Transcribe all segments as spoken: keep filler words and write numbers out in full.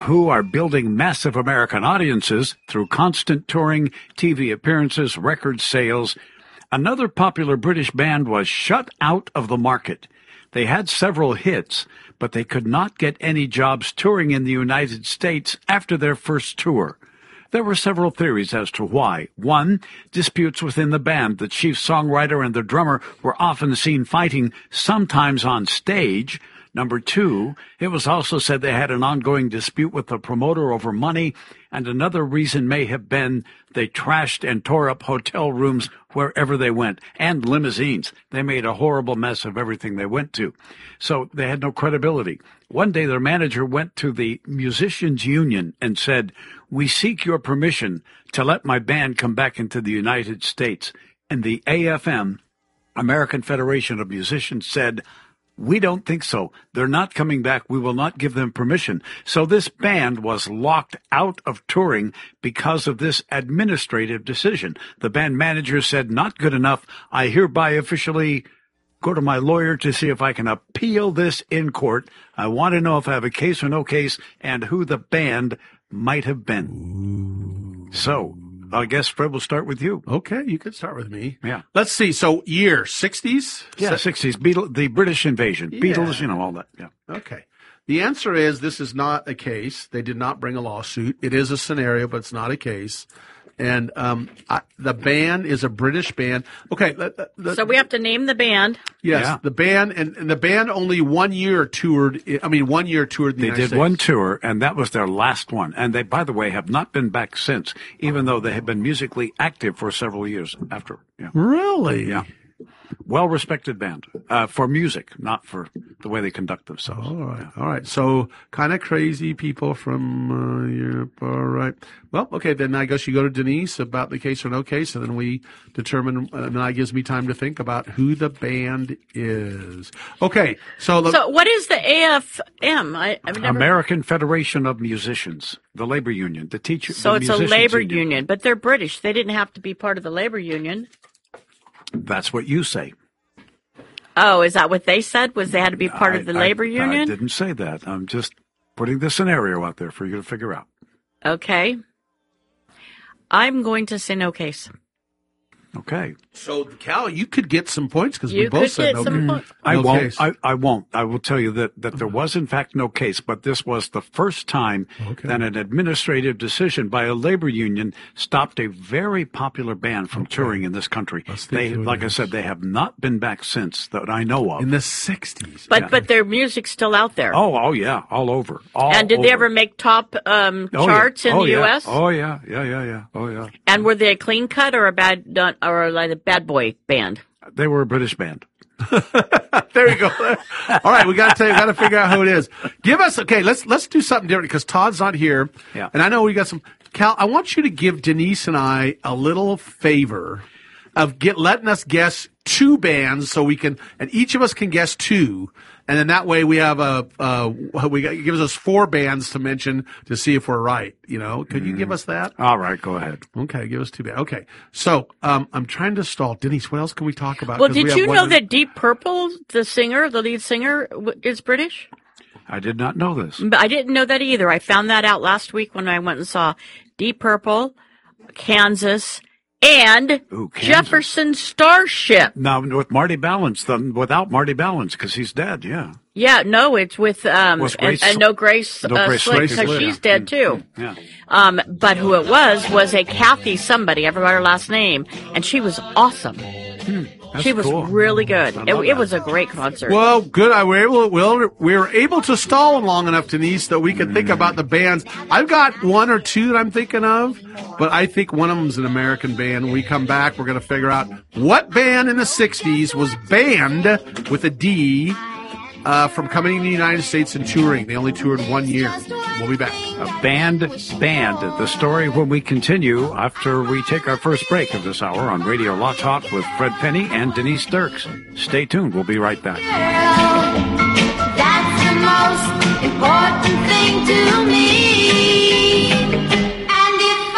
Who are building massive American audiences through constant touring, T V appearances, record sales. Another popular British band was shut out of the market. They had several hits, but they could not get any jobs touring in the United States after their first tour. There were several theories as to why. One, disputes within the band. The chief songwriter and the drummer were often seen fighting, sometimes on stage. Number two, it was also said they had an ongoing dispute with the promoter over money, and another reason may have been they trashed and tore up hotel rooms wherever they went, and limousines. They made a horrible mess of everything they went to. So they had no credibility. One day their manager went to the Musicians Union and said, "We seek your permission to let my band come back into the United States." And the A F M, American Federation of Musicians, said, "We don't think so. They're not coming back. We will not give them permission." So this band was locked out of touring because of this administrative decision. The band manager said, "Not good enough. I hereby officially go to my lawyer to see if I can appeal this in court. I want to know if I have a case or no case and who the band might have been." So I guess, Fred, we'll start with you. Okay, you can start with me. Yeah. Let's see. So year, sixties? Yeah, sixties. Beatles, the British invasion. Yeah. Beatles, you know, all that. Yeah. Okay. The answer is this is not a case. They did not bring a lawsuit. It is a scenario, but it's not a case. And um, I, the band is a British band. Okay. The, the, so we have to name the band. Yes, yeah. the band, and, and the band only one year toured. I mean, one year toured the They United did States. one tour, and that was their last one. And they, by the way, have not been back since, even though they have been musically active for several years after. Yeah. Really? Yeah. Well-respected band uh, for music, not for the way they conduct themselves. All right. All right. So kind of crazy people from uh, Europe. All right. Well, okay. Then I guess you go to Denise about the case or no case, and then we determine, uh, and that gives me time to think about who the band is. Okay. So, the, So what is the A F M? I, I've never. American Federation of Musicians, the labor union, the teacher. So the it's a musicians labor union, but they're British. They didn't have to be part of the labor union. That's what you say. Oh, is that what they said? Was they had to be part I, of the I, labor I union? didn't say that. I'm just putting the scenario out there for you to figure out. Okay. I'm going to say no case. Okay. so Cal, you could get some points because we You both could said get no. some case. points. I No won't. case. I, I won't. I will tell you that, that there was, in fact, no case, but this was the first time Okay. that an administrative decision by a labor union stopped a very popular band from touring in this country. Let's think They, who it like I is. said, they have not been back since that I know of. In the sixties. But Yeah. but their music's still out there. oh, oh yeah, all over. All and did they over. ever make top um, Oh, charts yeah. in oh, the yeah. U S? Oh yeah, yeah, yeah, yeah. Oh yeah. And were they a clean cut or a bad or like a bad boy band? They were a British band. There you go. All right, we got to tell you, got to figure out who it is. Give us okay. Let's let's do something different because Todd's not here. Yeah. And I know we got some. Cal, I want you to give Denise and I a little favor of get letting us guess two bands so we can, and each of us can guess two, and then that way we have a uh we got, it gives us four bands to mention to see if we're right. You know, could you give us that? All right, go ahead. Okay, give us two bands. Okay, so um, I'm trying to stall. Denise, what else can we talk about? Well, 'Cause did we have you one know minute. that Deep Purple, the singer, the lead singer, w- is British? I did not know this. But I didn't know that either. I found that out last week when I went and saw Deep Purple, Kansas, and Ooh, Kansas. Jefferson Starship. Now with Marty Balance, then without Marty Balance because he's dead. Yeah. Yeah, no, it's with um Was and, Grace- and no Grace, No uh, Grace Slick Slick, because yeah. she's dead too. Yeah. Um, but who it was was a Kathy somebody. I forgot her last name, and she was awesome. That's she was cool. really good. I It, love it that. was a great concert. Well, good. I were able. Well, we were able to stall long enough, Denise, that we could think about the bands. I've got one or two that I'm thinking of, but I think one of them's an American band. When we come back, we're going to figure out what band in the sixties was banned with a D uh, from coming to the United States and touring. They only toured one year. We'll be back. A band, band. The story when we continue after we take our first break of this hour on Radio Law Talk with Fred Penny and Denise Dirks. Stay tuned. We'll be right back. That's the most important thing to me. And if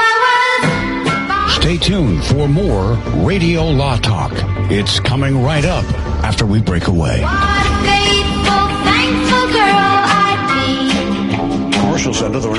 I was Stay tuned for more Radio Law Talk. It's coming right up after we break away. what a faithful, thankful girl I'd be. Commercials under the